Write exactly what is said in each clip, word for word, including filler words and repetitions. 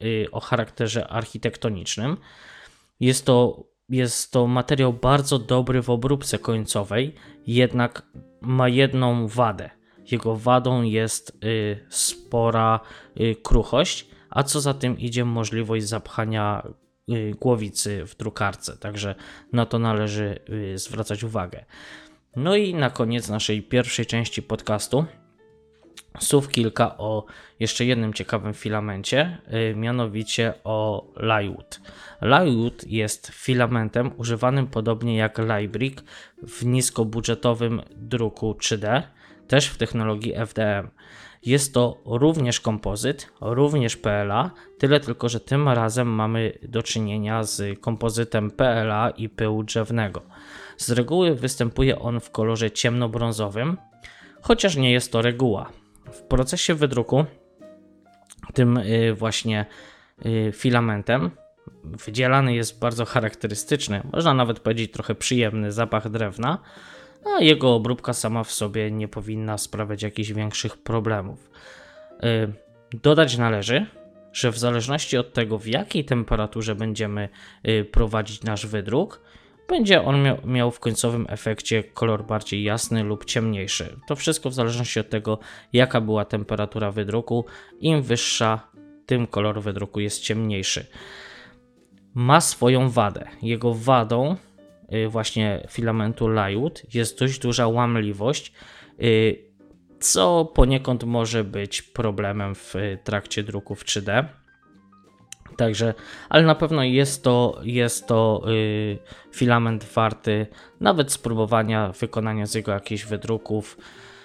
o charakterze architektonicznym. Jest to, jest to materiał bardzo dobry w obróbce końcowej, jednak ma jedną wadę. Jego wadą jest spora kruchość, a co za tym idzie możliwość zapchania głowicy w drukarce, także na to należy zwracać uwagę. No i na koniec naszej pierwszej części podcastu słów kilka o jeszcze jednym ciekawym filamencie, mianowicie o Lywood. Lywood jest filamentem używanym podobnie jak Librick w niskobudżetowym druku trzy D, też w technologii F D M. Jest to również kompozyt, również P L A, tyle tylko, że tym razem mamy do czynienia z kompozytem P L A i pyłu drzewnego. Z reguły występuje on w kolorze ciemnobrązowym, chociaż nie jest to reguła. W procesie wydruku tym właśnie filamentem wydzielany jest bardzo charakterystyczny, można nawet powiedzieć trochę przyjemny zapach drewna, a jego obróbka sama w sobie nie powinna sprawiać jakichś większych problemów. Dodać należy, że w zależności od tego, w jakiej temperaturze będziemy prowadzić nasz wydruk, będzie on miał, miał w końcowym efekcie kolor bardziej jasny lub ciemniejszy. To wszystko w zależności od tego, jaka była temperatura wydruku. Im wyższa, tym kolor wydruku jest ciemniejszy. Ma swoją wadę. Jego wadą właśnie filamentu Lywood jest dość duża łamliwość, co poniekąd może być problemem w trakcie druków trzy D. Także, ale na pewno jest to, jest to yy, filament warty nawet spróbowania wykonania z jego jakichś wydruków.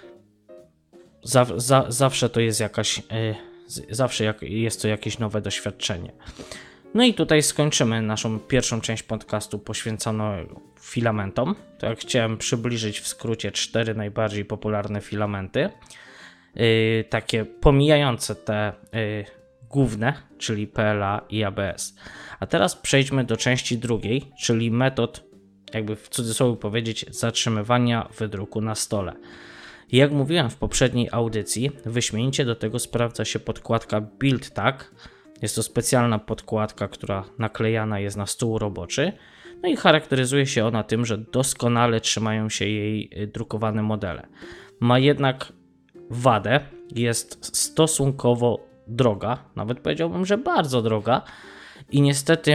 Za, za, zawsze to jest jakaś, yy, zawsze jak, jest to jakieś nowe doświadczenie. No i tutaj skończymy naszą pierwszą część podcastu poświęconą filamentom. To jak chciałem przybliżyć w skrócie cztery najbardziej popularne filamenty, yy, takie pomijające te yy, główne, czyli P L A i A B S. A teraz przejdźmy do części drugiej, czyli metod, jakby w cudzysłowie powiedzieć, zatrzymywania wydruku na stole. Jak mówiłem w poprzedniej audycji, wyśmienicie do tego sprawdza się podkładka Build Tag. Jest to specjalna podkładka, która naklejana jest na stół roboczy. No i charakteryzuje się ona tym, że doskonale trzymają się jej drukowane modele. Ma jednak wadę, jest stosunkowo droga, nawet powiedziałbym, że bardzo droga i niestety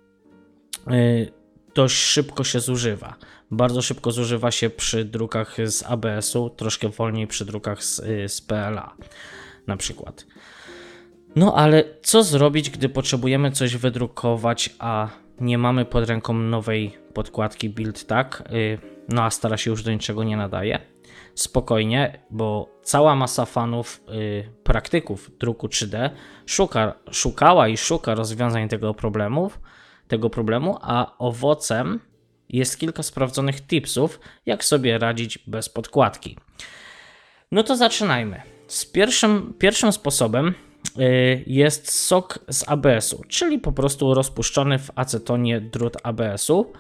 yy, dość szybko się zużywa. Bardzo szybko zużywa się przy drukach z A B S u, troszkę wolniej przy drukach z, yy, z P L A na przykład. No ale co zrobić, gdy potrzebujemy coś wydrukować, a nie mamy pod ręką nowej podkładki Build Tag, yy, no a stara się już do niczego nie nadaje? Spokojnie, bo cała masa fanów, yy, praktyków druku trzy D szuka, szukała i szuka rozwiązań tego problemów, tego problemu, a owocem jest kilka sprawdzonych tipsów, jak sobie radzić bez podkładki. No to zaczynajmy. Z pierwszym, pierwszym sposobem yy, jest sok z A B S u, czyli po prostu rozpuszczony w acetonie drut A B S u,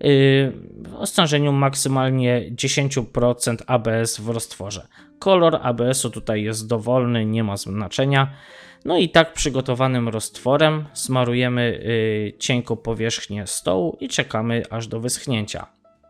w stężeniu maksymalnie dziesięć procent A B S w roztworze. Kolor A B S u tutaj jest dowolny, nie ma znaczenia. No i tak przygotowanym roztworem smarujemy cienką powierzchnię stołu i czekamy aż do wyschnięcia.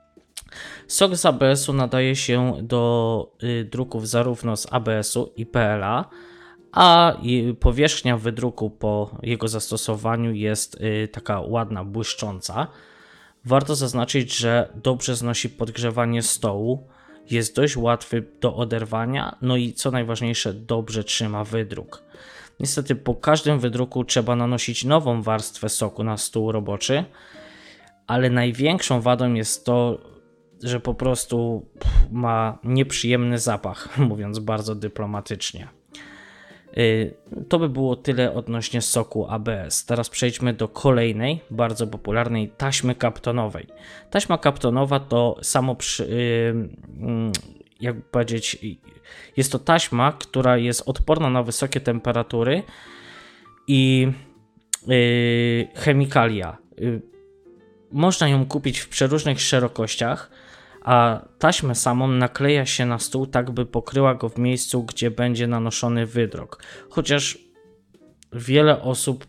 Sok z A B S u nadaje się do druków zarówno z A B S u i P L A, a powierzchnia wydruku po jego zastosowaniu jest taka ładna, błyszcząca. Warto zaznaczyć, że dobrze znosi podgrzewanie stołu, jest dość łatwy do oderwania, no i co najważniejsze, dobrze trzyma wydruk. Niestety po każdym wydruku trzeba nanosić nową warstwę soku na stół roboczy, ale największą wadą jest to, że po prostu ma nieprzyjemny zapach, mówiąc bardzo dyplomatycznie. To by było tyle odnośnie soku A B S. Teraz przejdźmy do kolejnej, bardzo popularnej taśmy kaptonowej. Taśma kaptonowa to samo przy, jak powiedzieć, jest to taśma, która jest odporna na wysokie temperatury i chemikalia. Można ją kupić w przeróżnych szerokościach, a taśmę samą nakleja się na stół tak, by pokryła go w miejscu, gdzie będzie nanoszony wydruk. Chociaż wiele osób